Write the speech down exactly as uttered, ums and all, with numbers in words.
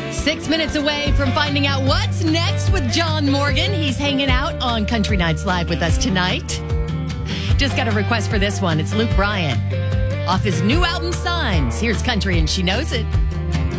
Six minutes away from finding out what's next with John Morgan. He's hanging out on Country Nights Live with us tonight. Just got a request for this one. It's Luke Bryan off his new album, Signs. Here's Country and She Knows It.